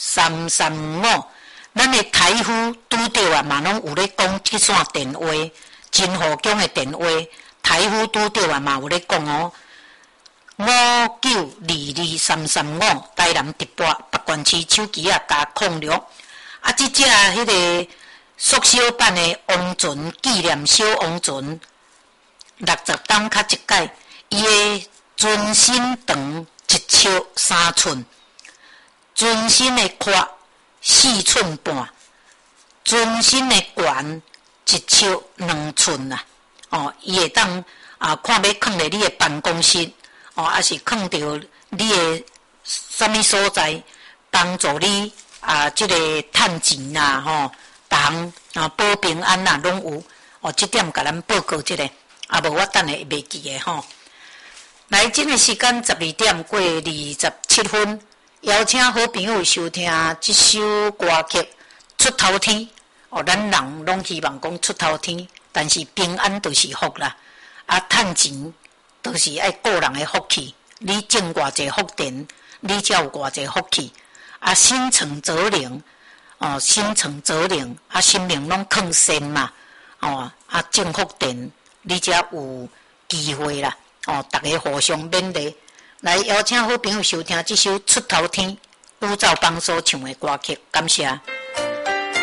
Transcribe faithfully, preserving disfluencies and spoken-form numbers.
三三五，咱的台呼拄着啊，嘛拢有咧讲这线电话，真河宫的电话，台呼拄着啊，嘛有咧讲哦。五九二二三三五，台南直播北关区手机啊加控六，啊，即只迄个缩小版的王船纪念小王船，六十档较一改，伊的尊身长一尺三寸，尊身的宽四寸半，尊身的悬一尺两寸啊！哦，伊会当啊，看要放伫你的办公室。哦，还是放到你的什么所在，帮助你啊，这个趁钱呐，吼，当啊保平安呐，拢有。哦，这点甲咱报告一下，啊，无我等下袂记的吼。来，这个时间十二点过二十七分，邀请好朋友收听这首歌曲《出头天》。哦，咱人拢希望讲出头天，但是平安就是福啦，啊，趁钱。都是爱个人的福气，你种偌济福田，你才有偌济福气。啊，心诚则灵，哦，心诚则灵，啊，心灵拢放善嘛，哦，啊，种福田，你才有机会啦。哦，大家互相勉励，来邀请好朋友收听这首《出头天》，宇宙帮所唱的歌曲，感谢。